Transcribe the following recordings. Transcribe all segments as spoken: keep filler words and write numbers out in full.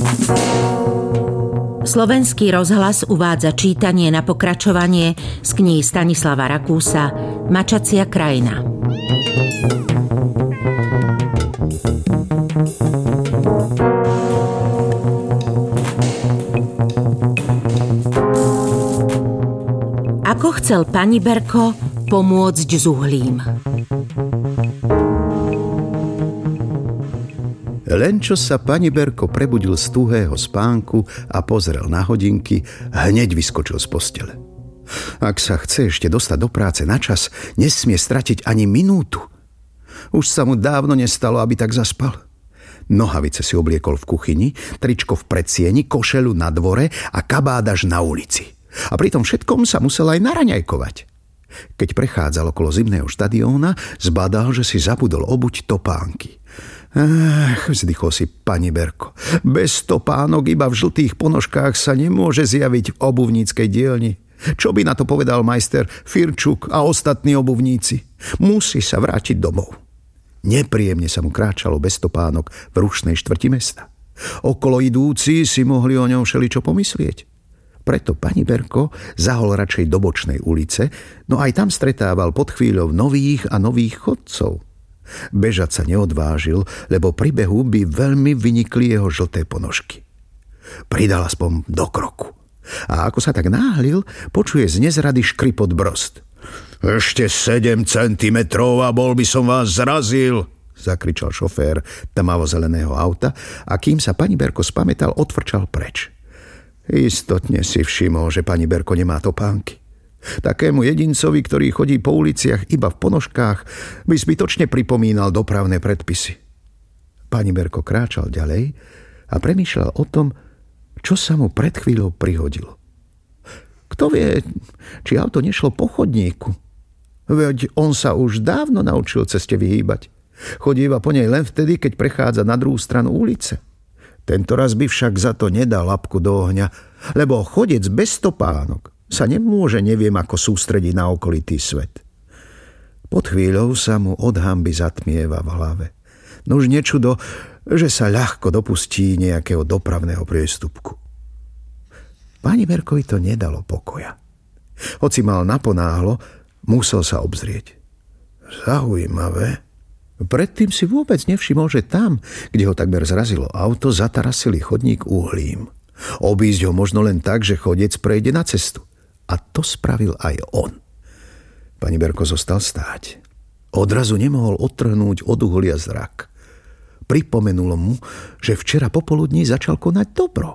Slovenský rozhlas uvádza čítanie na pokračovanie z kníh Stanislava Rakúsa Mačacia krajina. Ako chcel Paniberko pomôcť s uhlím. Len čo sa Paniberko prebudil z tuhého spánku a pozrel na hodinky, hneď vyskočil z postele. Ak sa chce ešte dostať do práce na čas, nesmie stratiť ani minútu. Už sa mu dávno nestalo, aby tak zaspal. Nohavice si obliekol v kuchyni, tričko v predsieni, košeľu na dvore a kabádaž na ulici. A pri tom všetkom sa musel aj naraňajkovať. Keď prechádzal okolo zimného štadióna, zbadal, že si zabudol obuť topánky. Ach, vzdychol si Paniberko. Bez topánok iba v žltých ponožkách sa nemôže zjaviť v obuvníckej dielni. Čo by na to povedal majster Firčuk a ostatní obuvníci? Musí sa vrátiť domov. Nepríjemne sa mu kráčalo bez topánok v rušnej štvrti mesta. Okolo idúci si mohli o ňom všeličo pomyslieť. Preto Paniberko zahol radšej do bočnej ulice, no aj tam stretával pod chvíľou nových a nových chodcov. Bežať sa neodvážil, lebo pri behu by veľmi vynikli jeho žlté ponožky. Pridal aspoň do kroku. A ako sa tak náhlil, počuje z nezrady škripot brzd. Ešte sedem centimetrov a bol by som vás zrazil, zakričal šofér tmavo-zeleného auta a kým sa Paniberko spamätal, odfrčal preč. Istotne si všimol, že Paniberko nemá topánky. Takému jedincovi, ktorý chodí po uliciach iba v ponožkách, by zbytočne pripomínal dopravné predpisy. Paniberko kráčal ďalej a premýšľal o tom, čo sa mu pred chvíľou prihodilo. Kto vie, či auto nešlo po chodníku? Veď on sa už dávno naučil ceste vyhýbať. Chodíva po nej len vtedy, keď prechádza na druhú stranu ulice. Tento raz by však za to nedal labku do ohňa, lebo chodec bez topánok sa nemôže neviem ako sústrediť na okolitý svet. Pod chvíľou sa mu od hanby zatmieva v hlave. Nuž nečudo, že sa ľahko dopustí nejakého dopravného priestupku. Paniberkovi to nedalo pokoja. Hoci mal naponáhlo, musel sa obzrieť. Zaujímavé. Predtým si vôbec nevšimol, že tam, kde ho takmer zrazilo auto, zatarasili chodník uhlím. Obísť ho možno len tak, že chodec prejde na cestu. A to spravil aj on. Paniberko zostal stáť. Odrazu nemohol odtrhnúť od uhlia zrak. Pripomenulo mu, že včera popoludní začal konať dobro.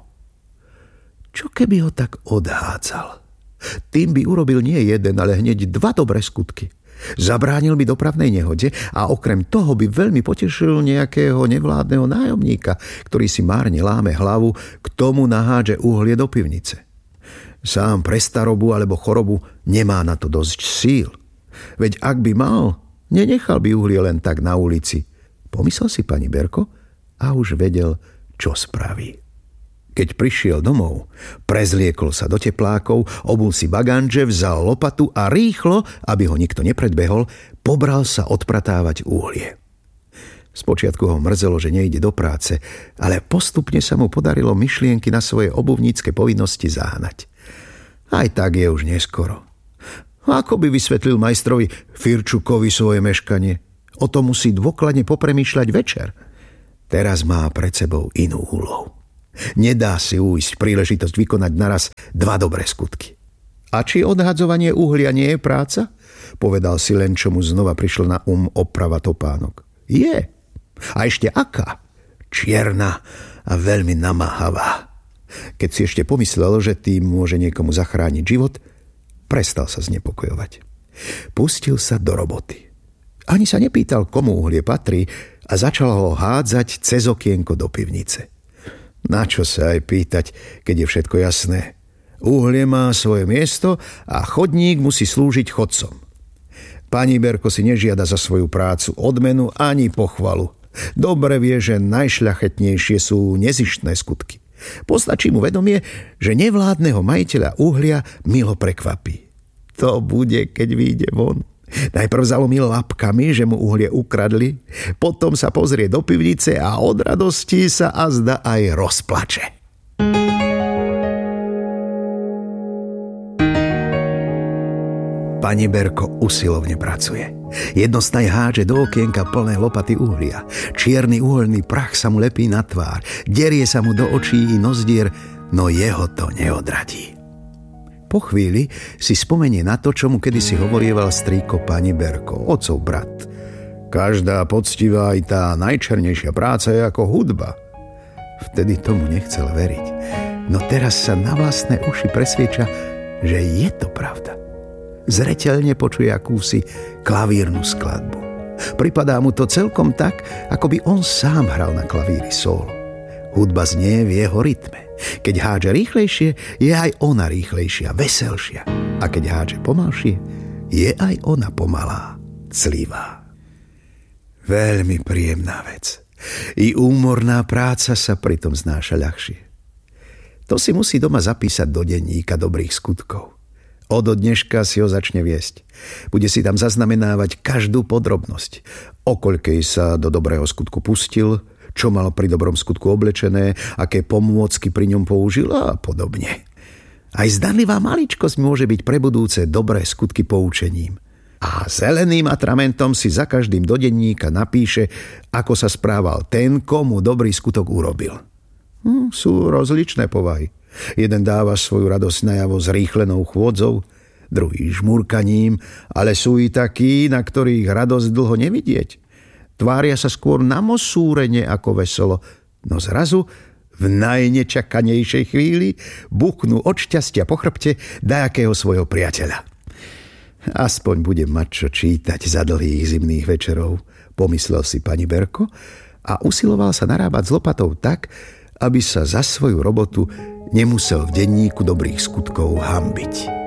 Čo keby ho tak odhádzal? Tým by urobil nie jeden, ale hneď dva dobré skutky. Zabránil by dopravnej nehode a okrem toho by veľmi potešil nejakého nevládneho nájomníka, ktorý si márne láme hlavu, k tomu nahádže uhlie do pivnice. Sám pre starobu alebo chorobu nemá na to dosť síl. Veď ak by mal, nenechal by uhlie len tak na ulici. Pomyslel si Paniberko a už vedel, čo spraví. Keď prišiel domov, prezliekol sa do teplákov, obul si baganže, vzal lopatu a rýchlo, aby ho nikto nepredbehol, pobral sa odpratávať uhlie. Spočiatku ho mrzelo, že nejde do práce, ale postupne sa mu podarilo myšlienky na svoje obuvnícke povinnosti zahnať. Aj tak je už neskoro. Ako by vysvetlil majstrovi Firčukovi svoje meškanie? O tom musí dôkladne popremýšľať večer. Teraz má pred sebou inú úlohu. Nedá si uísť príležitosť vykonať naraz dva dobré skutky. A či odhadzovanie uhlia nie je práca? Povedal si len, čo mu znova prišlo na um oprava topánok. Je. A ešte aká? Čierna a veľmi namáhavá. Keď si ešte pomyslel, že tým môže niekomu zachrániť život, prestal sa znepokojovať. Pustil sa do roboty. Ani sa nepýtal, komu uhlie patrí a začal ho hádzať cez okienko do pivnice. Na čo sa aj pýtať, keď je všetko jasné? Uhlie má svoje miesto a chodník musí slúžiť chodcom. Paniberko si nežiada za svoju prácu odmenu ani pochvalu. Dobre vie, že najšľachetnejšie sú nezištné skutky. Postačí mu vedomie, že nevládneho majiteľa uhlia milo prekvapí. To bude, keď vyjde von. Najprv zalomil labkami, že mu uhlie ukradli, potom sa pozrie do pivnice a od radosti sa azda aj rozplače. Pani Berko usilovne pracuje. Jednostaj hádže do okienka plné lopaty uhlia. Čierny uhoľný prach sa mu lepí na tvár. Derie sa mu do očí i nozdier, no jeho to neodradí. Po chvíli si spomenie na to, čo mu kedysi hovorieval strýko pani Berko, otcov brat. Každá poctivá aj tá najčernejšia práca je ako hudba. Vtedy tomu nechcel veriť. No teraz sa na vlastné uši presvieča, že je to pravda. Zreteľne počuje akúsi klavírnu skladbu. Pripadá mu to celkom tak, ako by on sám hral na klavíri solo. Hudba znie v jeho rytme. Keď hádže rýchlejšie, je aj ona rýchlejšia, veselšia. A keď hádže pomalšie, je aj ona pomalá, clivá. Veľmi príjemná vec. I úmorná práca sa pritom znáša ľahšie. To si musí doma zapísať do denníka dobrých skutkov. Od dneška si ho začne viesť. Bude si tam zaznamenávať každú podrobnosť. O koľkej sa do dobrého skutku pustil, čo mal pri dobrom skutku oblečené, aké pomôcky pri ňom použil a podobne. Aj zdanlivá maličkosť môže byť pre budúce dobré skutky poučením. A zeleným atramentom si za každým do denníka napíše, ako sa správal ten, komu dobrý skutok urobil. Hm, sú rozličné povahy. Jeden dáva svoju radosť najavo zrýchlenou chôdzou, druhý žmurkaním, ale sú i takí, na ktorých radosť dlho nevidieť. Tvária sa skôr namosúrene ako veselo, no zrazu v najnečakanejšej chvíli buknú od šťastia po chrbte dajakého svojho priateľa. Aspoň bude mať čo čítať za dlhých zimných večerov, pomyslel si pani Berko a usiloval sa narábať s lopatou tak, aby sa za svoju robotu nemusel v denníku dobrých skutkov hanbiť.